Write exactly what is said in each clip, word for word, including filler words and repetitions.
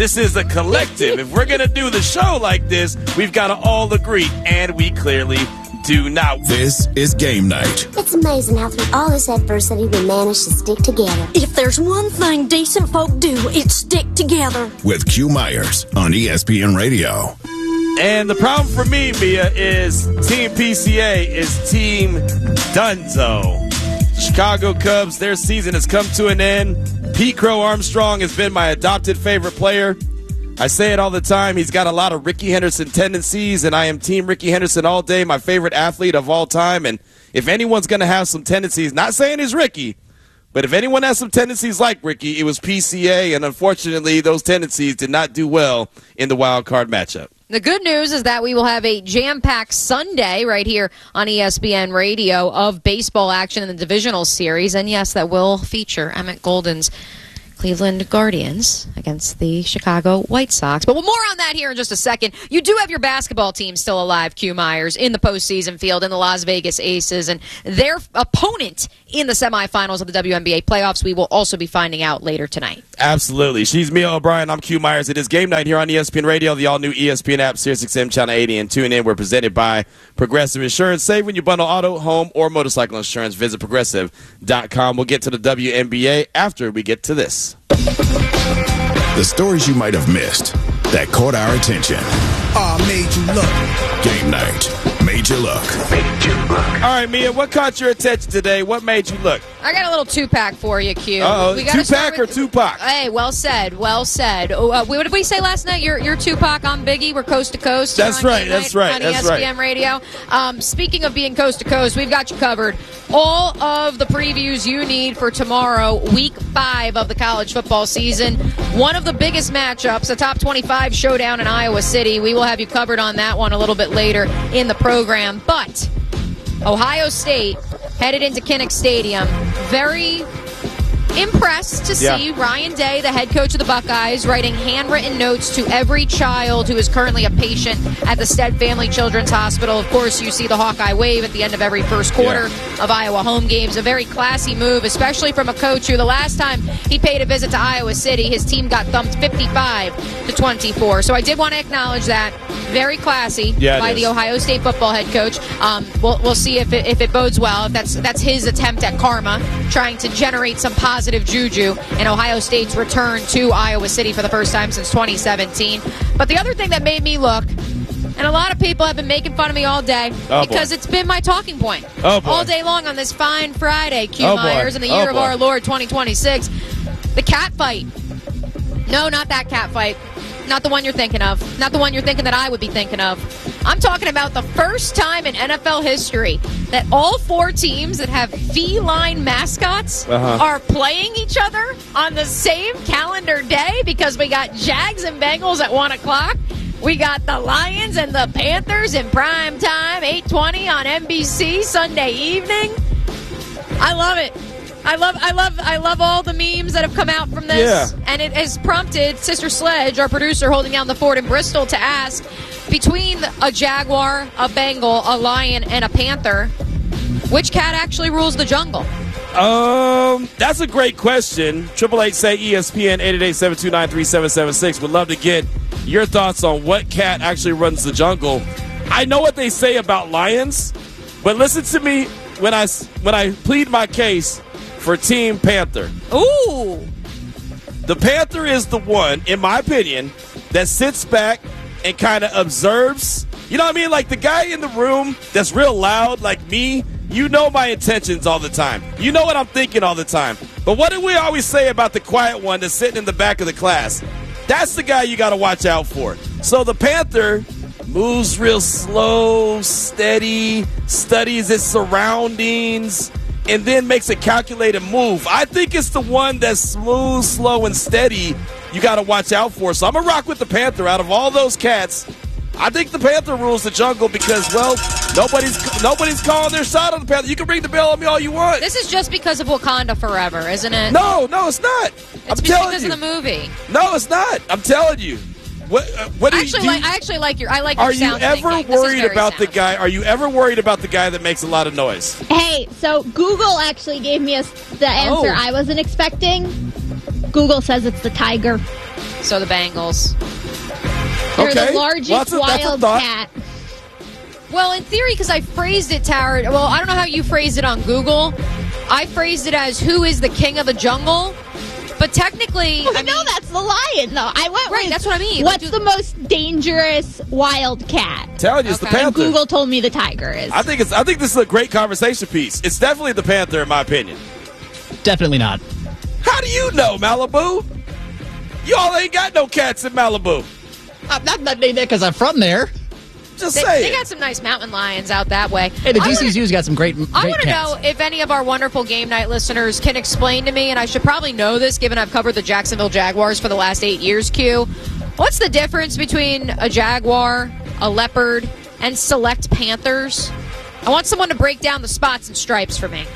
This is a collective. If we're going to do the show like this, we've got to all agree, and we clearly do not. This is Game Night. It's amazing how through all this adversity we managed to stick together. If there's one thing decent folk do, it's stick together. With Q Myers on E S P N Radio. And the problem for me, Mia, is Team P C A is Team Dunzo. Chicago Cubs, their season has come to an end. Pete Crow Armstrong has been my adopted favorite player. I say it all the time. He's got a lot of Ricky Henderson tendencies, and I am Team Ricky Henderson all day, my favorite athlete of all time. And if anyone's going to have some tendencies, not saying he's Ricky, but if anyone has some tendencies like Ricky, it was P C A, and unfortunately, those tendencies did not do well in the wild card matchup. The good news is that we will have a jam-packed Sunday right here on E S P N Radio of baseball action in the divisional series. And, yes, that will feature Emmett Golden's Cleveland Guardians against the Chicago White Sox. But more on that here in just a second. You do have your basketball team still alive, Q Myers, in the postseason field in the Las Vegas Aces. And their opponent in the semifinals of the W N B A playoffs, we will also be finding out later tonight. Absolutely. She's Mia O'Brien. I'm Q Myers. It is Game Night here on E S P N Radio, the all-new E S P N app, Sirius X M Channel eighty, and tune in. We're presented by Progressive Insurance. Save when you bundle auto, home, or motorcycle insurance. Visit progressive dot com. We'll get to the W N B A after we get to this. The stories you might have missed that caught our attention. Oh, made you look. Game Night. Made you look. Made you look. All right, Mia, what caught your attention today? What made you look? I got a little two-pack for you, Q. Uh-oh. We gotta Two-pack or Tupac? Hey, well said, well said. Oh, uh, what did we say last night? You're, you're Tupac, I'm Biggie. We're coast to coast. That's right, that's right, on that's E S P N right. Radio. Um, speaking of being coast to coast, we've got you covered. All of the previews you need for tomorrow, week five of the college football season. One of the biggest matchups, a top twenty-five showdown in Iowa City. We will have you covered on that one a little bit later in the program. But Ohio State headed into Kinnick Stadium. Very impressed to see Yeah. Ryan Day, the head coach of the Buckeyes, writing handwritten notes to every child who is currently a patient at the Stead Family Children's Hospital. Of course, you see the Hawkeye wave at the end of every first quarter Yeah. of Iowa home games. A very classy move, especially from a coach who the last time he paid a visit to Iowa City, his team got thumped fifty-five to twenty-four. So I did want to acknowledge that. Very classy Yeah, it by is. the Ohio State football head coach. Um, we'll, we'll see if it, if it bodes well. If that's that's his attempt at karma, trying to generate some positive juju in Ohio State's return to Iowa City for the first time since twenty seventeen. But the other thing that made me look, and a lot of people have been making fun of me all day Oh, because boy. it's been my talking point Oh, boy. all day long on this fine Friday, Q Oh, boy. Myers, in the Oh, year of boy. our Lord twenty twenty-six. The cat fight. No, not that cat fight. Not the one you're thinking of. Not the one you're thinking that I would be thinking of. I'm talking about the first time in N F L history that all four teams that have feline mascots Uh-huh. are playing each other on the same calendar day, because we got Jags and Bengals at one o'clock. We got the Lions and the Panthers in prime time, eight twenty on N B C Sunday evening. I love it. I love, I love, I love all the memes that have come out from this, Yeah. and it has prompted Sister Sledge, our producer, holding down the fort in Bristol, to ask, between a Jaguar, a Bengal, a Lion, and a Panther, which cat actually rules the jungle? Um, that's a great question. Triple eight say E S P N eight eight eight, seven two nine, three seven seven six. Would love to get your thoughts on what cat actually runs the jungle. I know what they say about lions, but listen to me when I when I plead my case for Team Panther. Ooh, The Panther is the one, in my opinion, that sits back and kind of observes. You know what I mean? Like the guy in the room that's real loud, like me. You know my intentions all the time. You know what I'm thinking all the time. But what do we always say about the quiet one that's sitting in the back of the class? That's the guy you got to watch out for. So the Panther moves real slow, steady, studies its surroundings, and then makes a calculated move. I think it's the one that's smooth, slow, and steady you got to watch out for. So I'm going to rock with the Panther. Out of all those cats, I think the Panther rules the jungle because, well, nobody's nobody's calling their shot on the Panther. You can ring the bell on me all you want. this is just because of Wakanda Forever, isn't it? No, no, it's not. I'm it's telling because you. of the movie. No, it's not. I'm telling you. What? Uh, what do I you actually, do? like, I actually like your. I like. Your Are you sound ever thinking. This is worried very about the sound. guy? Are you ever worried about the guy that makes a lot of noise? Hey, so Google actually gave me a, the answer Oh. I wasn't expecting. Google says it's the tiger. So the Bengals. You're Okay. the largest Well, that's a- that's a wild thought. cat. Well, in theory, because I phrased it, Tara. Well, I don't know how you phrased it on Google. I phrased it as who is the king of the jungle. But technically, Well, I no, mean, that's the lion, though. I went Right, with that's what I mean. What's Do- the most dangerous wild cat? Telling you, it's the Okay. Panther. Google told me the tiger is. I think it's. I think this is a great conversation piece. It's definitely the Panther, in my opinion. Definitely not. How do you know, Malibu? Y'all ain't got no cats in Malibu. I'm not that day there because I'm from there. Just they, saying. they got some nice mountain lions out that way. Hey, the I G wanna- C Zoo's got some great, great I want to cats. know if any of our wonderful game night listeners can explain to me, and I should probably know this given I've covered the Jacksonville Jaguars for the last eight years, Q. What's the difference between a jaguar, a leopard, and select panthers? I want someone to break down the spots and stripes for me.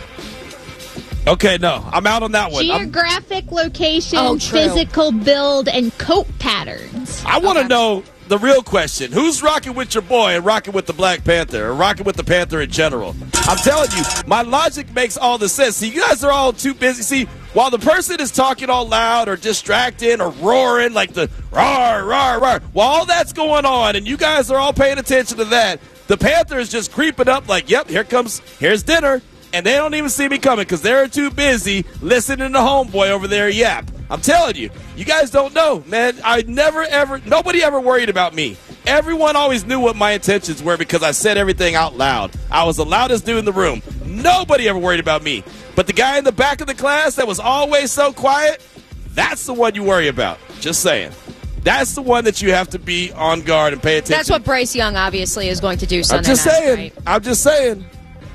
Okay, no, I'm out on that one. I'm- Geographic location, Oh, true. physical build, and coat patterns. I want to Okay. know the real question. Who's rocking with your boy and rocking with the Black Panther or rocking with the Panther in general? I'm telling you, my logic makes all the sense. See, you guys are all too busy. See, while the person is talking all loud or distracting or roaring like the roar, roar, roar, while all that's going on and you guys are all paying attention to that, the Panther is just creeping up like, yep, here comes, here's dinner. And they don't even see me coming because they're too busy listening to homeboy over there yap. I'm telling you, you guys don't know, man. I never, ever, nobody ever worried about me. Everyone always knew what my intentions were because I said everything out loud. I was the loudest dude in the room. Nobody ever worried about me. But the guy in the back of the class that was always so quiet, that's the one you worry about. Just saying. That's the one that you have to be on guard and pay attention. That's what Bryce Young obviously is going to do I'm Sunday just night. saying. Right? I'm just saying.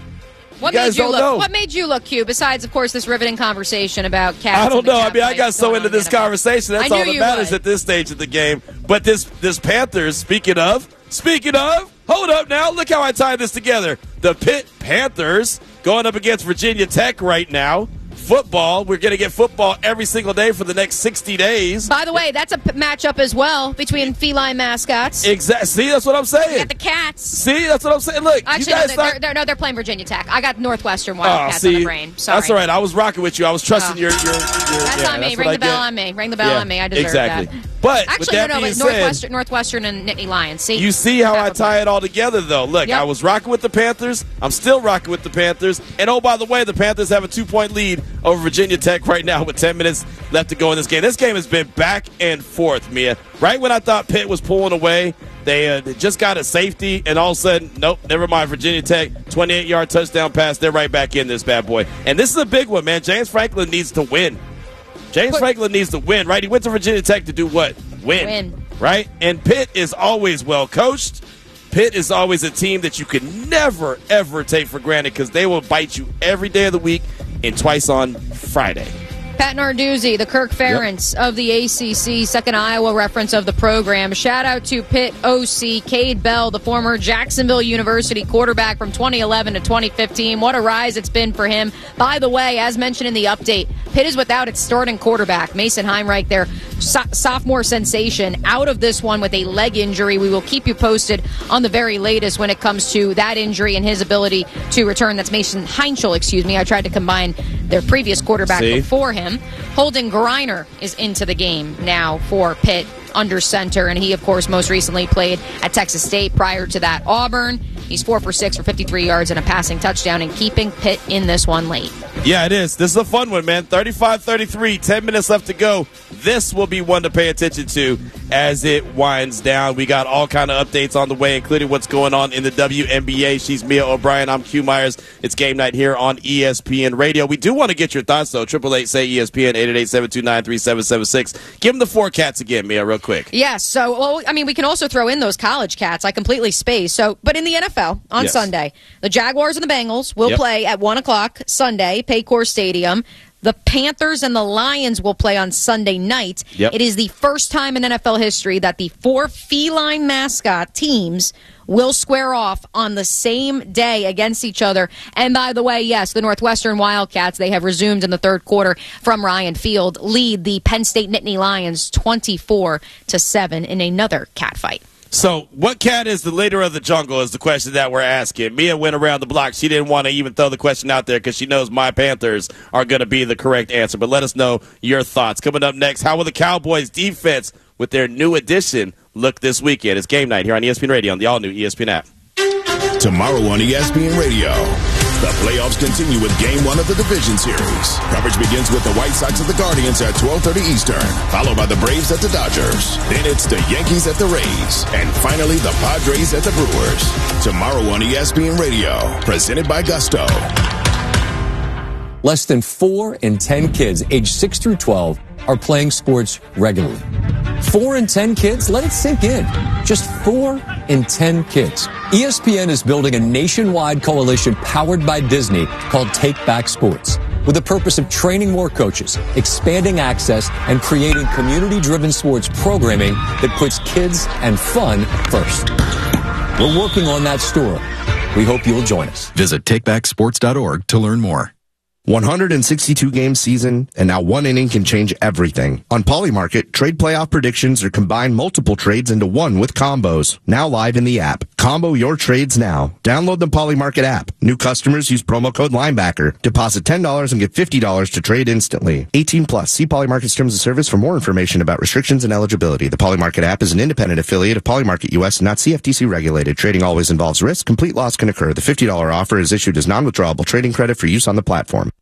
What You guys made you don't look? know. What made you look, Q? Besides, of course, this riveting conversation about cats. I and don't the know. I cat mean, I fights got so going into on in this the N F L. conversation. That's I all knew that you matters would. at this stage of the game. But this this Panthers, speaking of, speaking of, hold up now. Look how I tied this together. The Pitt Panthers going up against Virginia Tech right now. Football. We're going to get football every single day for the next sixty days. By the way, that's a p- matchup as well between feline mascots. Exactly. See, that's what I'm You saying. got the cats. See, that's what I'm saying. Look, Actually, you no, guys they're, thought- they're, they're, no, they're playing Virginia Tech. I got Northwestern Oh, Wildcats see, on the brain. Sorry. that's all right. I was rocking with you. I was trusting Oh. your, your, your. That's yeah, on me. that's Ring what the I bell get. on me. Ring the bell Yeah, on me. I deserve exactly. that. But with Actually, that no, no, being wait, said, Northwestern, Northwestern and Nittany Lions. See, you see how That I would tie work. it all together, though. Look, Yep. I was rocking with the Panthers. I'm still rocking with the Panthers. And oh, by the way, the Panthers have a two-point lead over Virginia Tech right now with ten minutes left to go in this game. This game has been back and forth, Mia. Right when I thought Pitt was pulling away, they, uh, they just got a safety, and all of a sudden, nope, never mind. Virginia Tech, twenty-eight-yard touchdown pass. They're right back in this bad boy. And this is a big one, man. James Franklin needs to win. James But- Franklin needs to win, right? He went to Virginia Tech to do what? Win. Win. Right? And Pitt is always well coached. Pitt is always a team that you can never, ever take for granted because they will bite you every day of the week and twice on Friday. Pat Narduzzi, the Kirk Ferentz of the A C C, second Iowa reference of the program. Shout out to Pitt O C Cade Bell, the former Jacksonville University quarterback from twenty eleven to twenty fifteen. What a rise it's been for him. By the way, as mentioned in the update, Pitt is without its starting quarterback, Mason Heinrich, their so- sophomore sensation, out of this one with a leg injury. We will keep you posted on the very latest when it comes to that injury and his ability to return. That's Mason Heinschel, excuse me. I tried to combine their previous quarterback See? before him. Holden Greiner is into the game now for Pitt under center, and he, of course, most recently played at Texas State. Prior to that, Auburn. He's four for six for fifty-three yards and a passing touchdown, and keeping Pitt in this one late. Yeah, it is. This is a fun one, man. thirty-five thirty-three, ten minutes left to go. This will be one to pay attention to as it winds down. We got all kind of updates on the way, including what's going on in the W N B A. She's Mia O'Brien. I'm Q Myers. It's game night here on E S P N Radio. We do want to get your thoughts, though. Triple eight say E S P N, eight eight eight, seven two nine, three seven seven six. Give them the four cats again, Mia, real quick. Yes, so, well, I mean, we can also throw in those college cats. I completely spaced. So, but in the N F L on Yes. Sunday, the Jaguars and the Bengals will Yep. play at one o'clock Sunday, Paycor Stadium. The Panthers and the Lions will play on Sunday night. Yep. It is the first time in N F L history that the four feline mascot teams will square off on the same day against each other. And by the way, yes, the Northwestern Wildcats, they have resumed in the third quarter from Ryan Field, lead the Penn State Nittany Lions twenty-four to seven in another cat fight. So, what cat is the leader of the jungle is the question that we're asking. Mia went around the block. She didn't want to even throw the question out there because she knows my Panthers are going to be the correct answer. But let us know your thoughts. Coming up next, how will the Cowboys defense with their new addition look this weekend? It's game night here on E S P N Radio on the all-new E S P N app. Tomorrow on E S P N Radio, the playoffs continue with Game one of the Division Series. Coverage begins with the White Sox at the Guardians at twelve thirty Eastern, followed by the Braves at the Dodgers. Then it's the Yankees at the Rays, and finally the Padres at the Brewers. Tomorrow on E S P N Radio, presented by Gusto. Less than four in ten kids aged six through twelve are playing sports regularly. Four in ten kids? Let it sink in. Just four in ten kids. E S P N is building a nationwide coalition powered by Disney called Take Back Sports, with the purpose of training more coaches, expanding access, and creating community-driven sports programming that puts kids and fun first. We're working on that story. We hope you'll join us. Visit take back sports dot org to learn more. one hundred sixty-two game season, and now one inning can change everything. On Polymarket, trade playoff predictions or combine multiple trades into one with combos. Now live in the app. Combo your trades now. Download the Polymarket app. New customers use promo code Linebacker. Deposit ten dollars and get fifty dollars to trade instantly. eighteen plus. See Polymarket's terms of service for more information about restrictions and eligibility. The Polymarket app is an independent affiliate of Polymarket U S, not C F T C regulated. Trading always involves risk. Complete loss can occur. The fifty dollars offer is issued as non-withdrawable trading credit for use on the platform.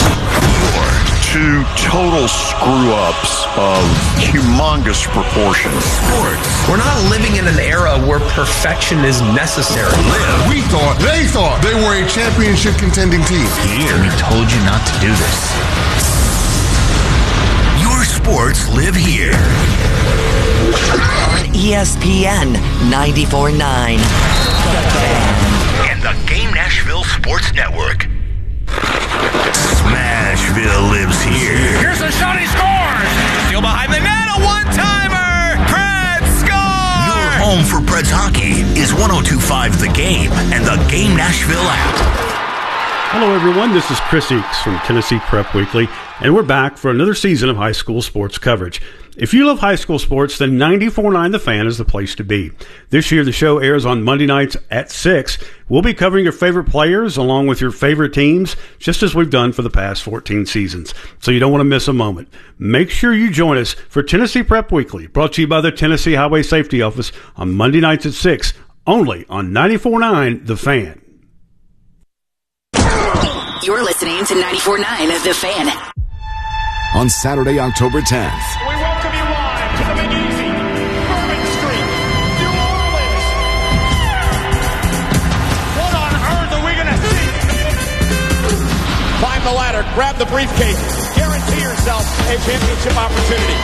Two total screw-ups of humongous proportions. Sports. We're not living in an era where perfection is necessary. Live. We thought, they thought they were a championship contending team. Here. We told you not to do this. Your sports live here. On E S P N ninety-four point nine. And the Game Nashville Sports Network. Smashville lives here. Here's a shot, he scores! Still behind the net, a one-timer! Preds score! Your home for Preds hockey is one oh two point five The Game and the Game Nashville app. Hello, everyone. This is Chris Eakes from Tennessee Prep Weekly, and we're back for another season of high school sports coverage. If you love high school sports, then ninety-four point nine The Fan is the place to be. This year, the show airs on Monday nights at six. We'll be covering your favorite players along with your favorite teams, just as we've done for the past fourteen seasons. So you don't want to miss a moment. Make sure you join us for Tennessee Prep Weekly, brought to you by the Tennessee Highway Safety Office on Monday nights at six, only on ninety-four point nine The Fan. You're listening to ninety-four point nine The Fan. On Saturday, October tenth. We welcome you live to the Big Easy, Bourbon Street, New Orleans. What on earth are we going to see? Climb the ladder, grab the briefcase, guarantee yourself a championship opportunity.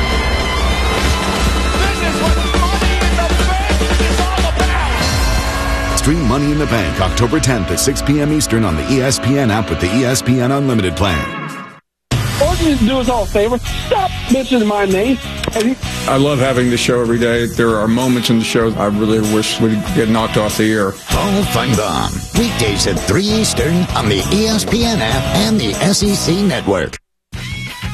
This is what Money in the Bank is all about. Stream Money in the Bank October tenth at six p.m. Eastern on the E S P N app with the E S P N Unlimited plan. All you need to do us all a favor. Stop mentioning my name. I love having the show every day. There are moments in the show I really wish we'd get knocked off the air. Paul Feinbaum, weekdays at three Eastern on the E S P N app and the S E C network.